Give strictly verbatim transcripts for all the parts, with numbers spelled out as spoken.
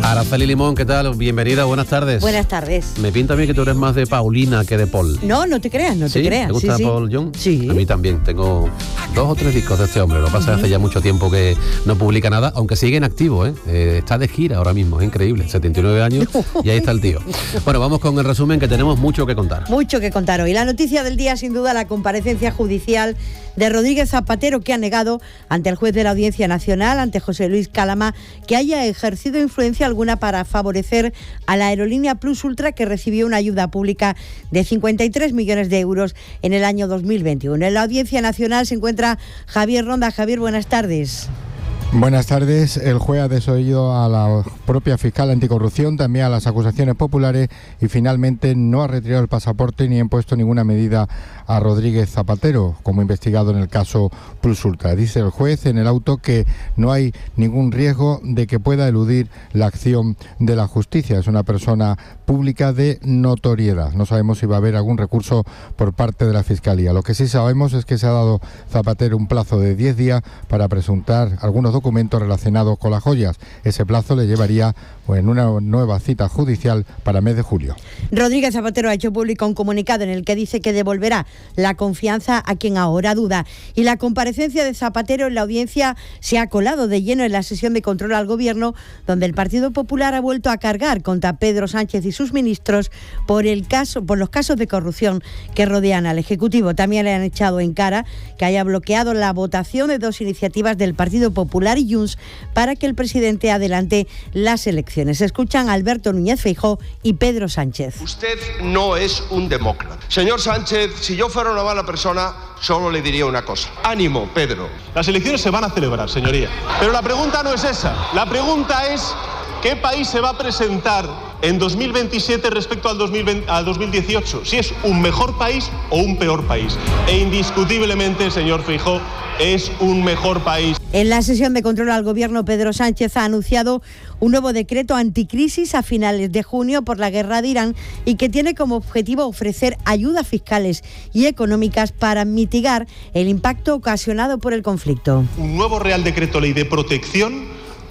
Araceli Limón, ¿qué tal? Bienvenida, buenas tardes. Buenas tardes. Me pinta a mí que tú eres más de Paulina que de Paul. No, no te creas, no te ¿Sí? creas. ¿Te gusta sí, sí. Paul Young? Sí. A mí también, tengo dos o tres discos de este hombre. Lo que pasa es que hace ya mucho tiempo que no publica nada, aunque sigue en activo, ¿eh? Eh, está de gira ahora mismo, es increíble, setenta y nueve años y ahí está el tío. Bueno, vamos con el resumen, que tenemos mucho que contar. Mucho que contar hoy. La noticia del día, sin duda, la comparecencia judicial de Rodríguez Zapatero, que ha negado ante el juez de la Audiencia Nacional, ante José Luis Calama, que haya ejercido influencia alguna para favorecer a la aerolínea Plus Ultra, que recibió una ayuda pública de cincuenta y tres millones de euros en el año dos mil veintiuno. En la Audiencia Nacional se encuentra Javier Ronda. Javier, buenas tardes. Buenas tardes. El juez ha desoído a la propia fiscal anticorrupción, también a las acusaciones populares y finalmente no ha retirado el pasaporte ni ha impuesto ninguna medida a Rodríguez Zapatero como investigado en el caso Plus Ultra. Dice el juez en el auto que no hay ningún riesgo de que pueda eludir la acción de la justicia. Es una persona pública de notoriedad. No sabemos si va a haber algún recurso por parte de la Fiscalía. Lo que sí sabemos es que se ha dado Zapatero un plazo de diez días para presentar algunos documentos relacionados con las joyas. Ese plazo le llevaría pues, en una nueva cita judicial para el mes de julio. Rodríguez Zapatero ha hecho público un comunicado en el que dice que devolverá la confianza a quien ahora duda. Y la comparecencia de Zapatero en la audiencia se ha colado de lleno en la sesión de control al Gobierno, donde el Partido Popular ha vuelto a cargar contra Pedro Sánchez y sus ministros por el caso, por los casos de corrupción que rodean al Ejecutivo. También le han echado en cara que haya bloqueado la votación de dos iniciativas del Partido Popular y Junts para que el presidente adelante las elecciones. Escuchan a Alberto Núñez Feijóo y Pedro Sánchez. Usted no es un demócrata. Señor Sánchez, si yo fuera una mala persona, solo le diría una cosa. Ánimo, Pedro. Las elecciones se van a celebrar, señoría. Pero la pregunta no es esa. La pregunta es ¿qué país se va a presentar en dos mil veintisiete respecto al dos mil veinte, al dos mil dieciocho? Si es un mejor país o un peor país. E indiscutiblemente, señor Feijóo, es un mejor país. En la sesión de control al Gobierno, Pedro Sánchez ha anunciado un nuevo decreto anticrisis a finales de junio por la guerra de Irán y que tiene como objetivo ofrecer ayudas fiscales y económicas para mitigar el impacto ocasionado por el conflicto. Un nuevo Real Decreto Ley de protección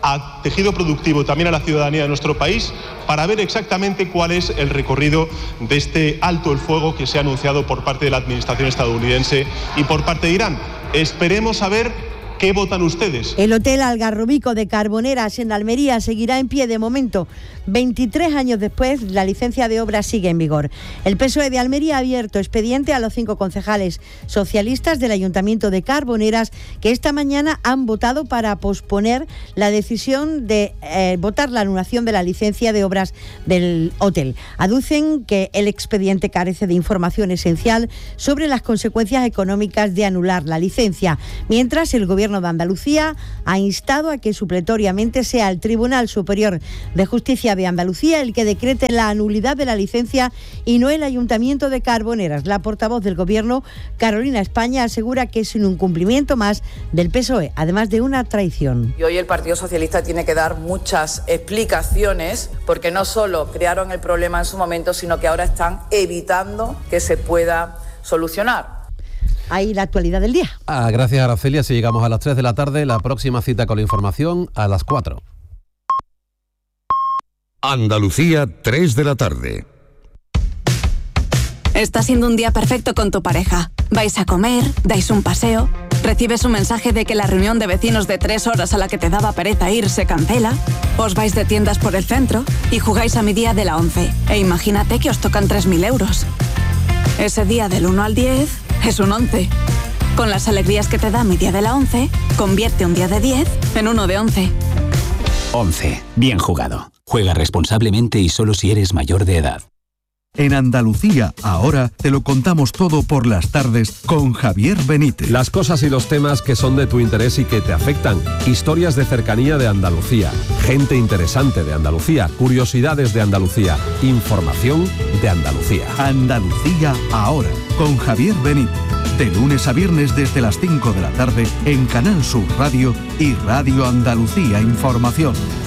a tejido productivo y también a la ciudadanía de nuestro país para ver exactamente cuál es el recorrido de este alto el fuego que se ha anunciado por parte de la administración estadounidense y por parte de Irán. Esperemos a ver ¿qué votan ustedes? El Hotel Algarrobico de Carboneras en Almería seguirá en pie de momento. veintitrés años después, la licencia de obra sigue en vigor. El P S O E de Almería ha abierto expediente a los cinco concejales socialistas del Ayuntamiento de Carboneras que esta mañana han votado para posponer la decisión de eh, votar la anulación de la licencia de obras del hotel. Aducen que el expediente carece de información esencial sobre las consecuencias económicas de anular la licencia, mientras el Gobierno de Andalucía ha instado a que supletoriamente sea el Tribunal Superior de Justicia de Andalucía el que decrete la nulidad de la licencia y no el Ayuntamiento de Carboneras. La portavoz del Gobierno, Carolina España, asegura que es un incumplimiento más del P S O E, además de una traición. Y hoy el Partido Socialista tiene que dar muchas explicaciones porque no solo crearon el problema en su momento, sino que ahora están evitando que se pueda solucionar. Ahí la actualidad del día. Ah, gracias, Araceli. Así llegamos a las tres de la tarde. La próxima cita con la información a las cuatro. Andalucía, tres de la tarde. Está siendo un día perfecto con tu pareja. Vais a comer, dais un paseo, recibes un mensaje de que la reunión de vecinos de tres horas a la que te daba pereza ir se cancela, os vais de tiendas por el centro y jugáis a mi día de la once. E imagínate que os tocan tres mil euros. Ese día del uno al diez es un once. Con las alegrías que te da mi día de la once, convierte un día de diez en uno de once. once. Bien jugado. Juega responsablemente y solo si eres mayor de edad. En Andalucía, ahora te lo contamos todo por las tardes con Javier Benítez. Las cosas y los temas que son de tu interés y que te afectan. Historias de cercanía de Andalucía. Gente interesante de Andalucía. Curiosidades de Andalucía. Información de Andalucía. Andalucía, ahora, con Javier Benítez. De lunes a viernes desde las cinco de la tarde en Canal Sur Radio y Radio Andalucía Información.